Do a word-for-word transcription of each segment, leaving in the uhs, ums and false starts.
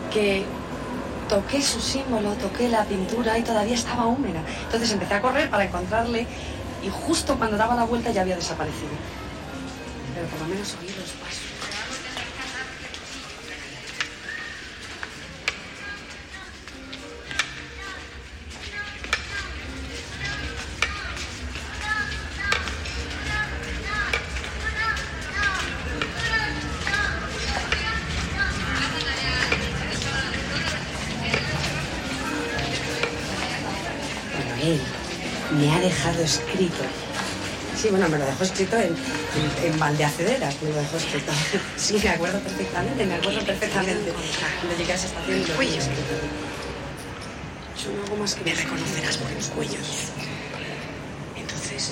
que toqué su símbolo, toqué la pintura y todavía estaba húmeda. Entonces empecé a correr para encontrarle y justo cuando daba la vuelta ya había desaparecido. Pero por lo menos oí los pasos. Él me ha dejado escrito. Sí, bueno, me lo dejó escrito en, en, en Valdeacederas, me lo dejó escrito. Sí, me acuerdo perfectamente, me acuerdo perfectamente. Cuando llegué a esa estación... El cuello. Yo no hago más que... Me reconocerás por el cuello. Entonces...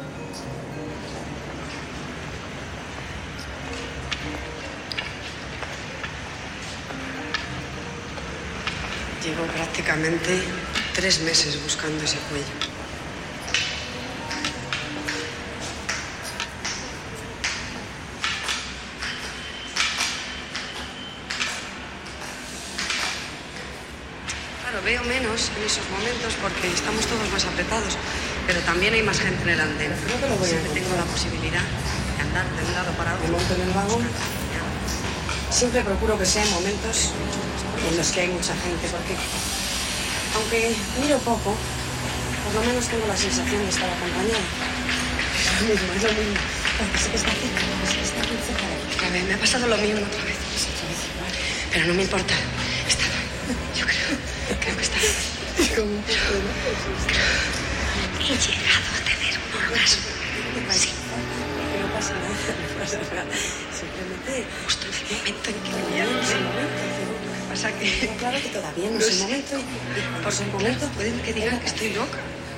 Llevo prácticamente tres meses buscando ese cuello. Claro, veo menos en esos momentos porque estamos todos más apretados, pero también hay más gente en el andén. Creo que lo voy a Siempre tengo la posibilidad de andar de un lado para otro. Me monto en el vagón. Siempre procuro que sean momentos en los que hay mucha gente, porque aunque miro poco, por lo menos tengo la sensación de estar acompañada. Es lo mismo, es lo mismo. Porque sé que está cerca, sé que está muy cerca de aquí. A ver, me ha pasado lo mismo otra vez. Sí, otra vez igual. Pero no me importa. Está. Yo creo, creo que está. ¿Cómo? He llegado a tener un orgasmo. Sí. Que no pasa nada, no pasa nada. Simplemente... Justo en el momento en que me voy a en ese hacer. momento. Pasa que... Pero claro que todavía no No es el sé. momento. Y cuando Por es el supuesto, momento... pueden que digan que estoy loca.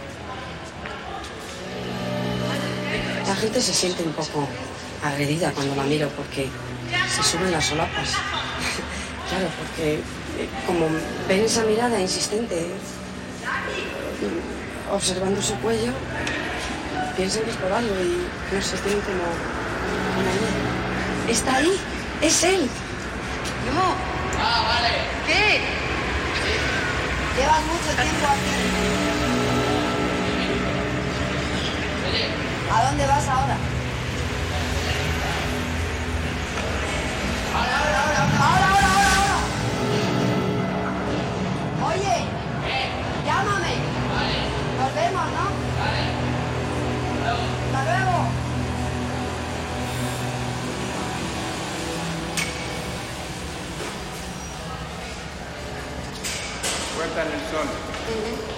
La gente se siente un poco agredida cuando la miro porque se suben las solapas. Claro, porque eh, como ven esa mirada insistente eh, observando su cuello, piensan que es por algo y no sé, tienen como... como miedo. ¿Está ahí? ¡Es él! No. Ah, vale. ¿Qué? Llevas mucho tiempo aquí. ¿A dónde vas ahora? Ahora, ahora, ahora, ahora. Ahora, ahora, ahora, ahora. Oye, llámame. Vale, Nos vemos, ¿no? vale. Hasta luego. Puerta en el sol.